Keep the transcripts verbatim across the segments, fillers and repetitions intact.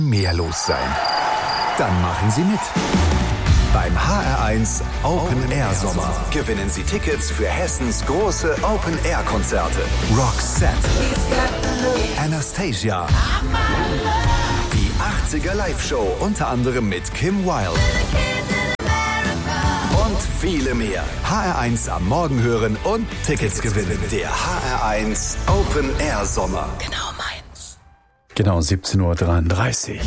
mehr los sein? Dann machen Sie mit. Beim H R eins Open Air Sommer gewinnen Sie Tickets für Hessens große Open Air Konzerte. Roxette, Anastasia, die achtziger Live-Show unter anderem mit Kim Wilde und viele mehr. H R eins am Morgen hören und Tickets gewinnen. Der H R eins Open Air Sommer. Genau meins. Genau siebzehn Uhr dreiunddreißig.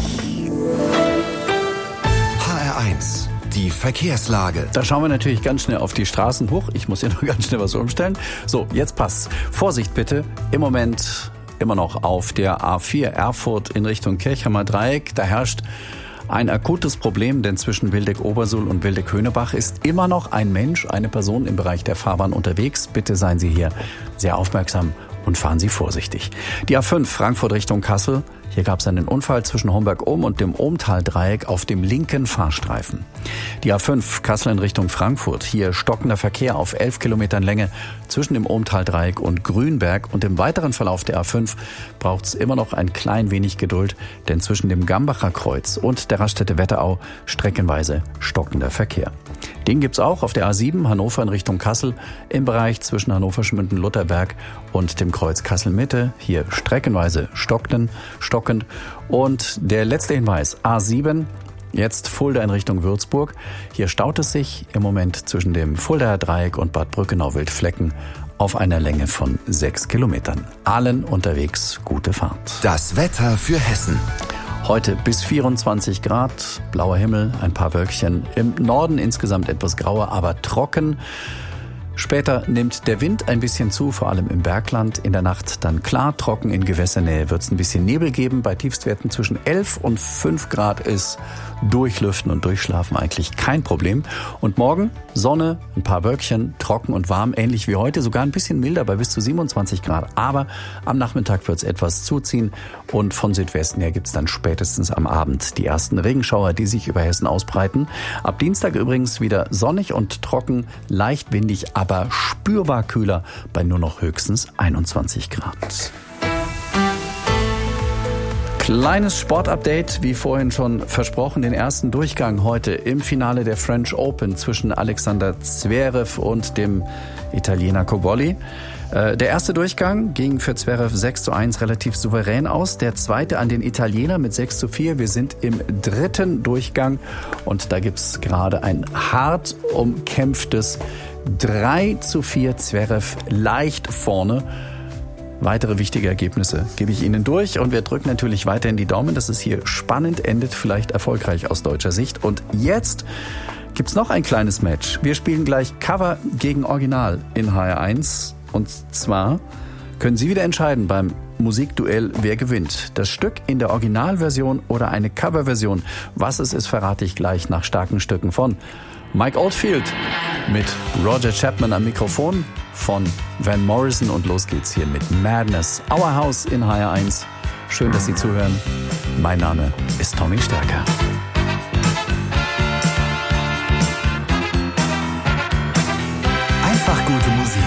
H R eins. Die Verkehrslage. Da schauen wir natürlich ganz schnell auf die Straßen hoch. Ich muss hier noch ganz schnell was umstellen. So, jetzt passt's. Vorsicht bitte. Im Moment immer noch auf der A vier Erfurt in Richtung Kirchheimer Dreieck. Da herrscht ein akutes Problem, denn zwischen Wildeck-Obersuhl und Wildeck-Höhnebach ist immer noch ein Mensch, eine Person im Bereich der Fahrbahn unterwegs. Bitte seien Sie hier sehr aufmerksam und fahren Sie vorsichtig. Die A fünf Frankfurt Richtung Kassel. Hier gab es einen Unfall zwischen Homberg-Ohm und dem Ohmtal-Dreieck auf dem linken Fahrstreifen. Die A fünf Kassel in Richtung Frankfurt. Hier stockender Verkehr auf elf Kilometern Länge zwischen dem Ohmtal-Dreieck und Grünberg. Und im weiteren Verlauf der A fünf braucht es immer noch ein klein wenig Geduld, denn zwischen dem Gambacher Kreuz und der Raststätte Wetterau streckenweise stockender Verkehr. Den gibt's auch auf der A sieben Hannover in Richtung Kassel im Bereich zwischen Hannover-Schmünden-Lutherberg und dem Kreuz Kassel-Mitte. Hier streckenweise stockend, stockend. Und der letzte Hinweis, A sieben, jetzt Fulda in Richtung Würzburg. Hier staut es sich im Moment zwischen dem Fuldaer Dreieck und Bad Brückenau-Wildflecken auf einer Länge von sechs Kilometern. Allen unterwegs gute Fahrt. Das Wetter für Hessen. Heute bis vierundzwanzig Grad, blauer Himmel, ein paar Wölkchen. Im Norden insgesamt etwas grauer, aber trocken. Später nimmt der Wind ein bisschen zu, vor allem im Bergland. In der Nacht dann klar, trocken. In Gewässernähe wird es ein bisschen Nebel geben. Bei Tiefstwerten zwischen elf und fünf Grad ist Durchlüften und Durchschlafen eigentlich kein Problem. Und morgen Sonne, ein paar Wölkchen, trocken und warm, ähnlich wie heute. Sogar ein bisschen milder bei bis zu siebenundzwanzig Grad. Aber am Nachmittag wird es etwas zuziehen. Und von Südwesten her gibt es dann spätestens am Abend die ersten Regenschauer, die sich über Hessen ausbreiten. Ab Dienstag übrigens wieder sonnig und trocken, leicht windig, aber spürbar kühler bei nur noch höchstens einundzwanzig Grad. Kleines Sportupdate, wie vorhin schon versprochen, den ersten Durchgang heute im Finale der French Open zwischen Alexander Zverev und dem Italiener Cobolli. Der erste Durchgang ging für Zverev sechs zu eins relativ souverän aus. Der zweite an den Italiener mit sechs zu vier. Wir sind im dritten Durchgang und da gibt's gerade ein hart umkämpftes drei zu vier. Zverev leicht vorne. Weitere wichtige Ergebnisse gebe ich Ihnen durch und wir drücken natürlich weiterhin die Daumen, dass es hier spannend endet, vielleicht erfolgreich aus deutscher Sicht. Und jetzt gibt's noch ein kleines Match. Wir spielen gleich Cover gegen Original in H R eins. Und zwar können Sie wieder entscheiden beim Musikduell, wer gewinnt. Das Stück in der Originalversion oder eine Coverversion. Was es ist, verrate ich gleich nach starken Stücken von Mike Oldfield mit Roger Chapman am Mikrofon, von Van Morrison, und los geht's hier mit Madness. Our House in H R eins. Schön, dass Sie zuhören. Mein Name ist Tommy Stärker. Einfach gute Musik.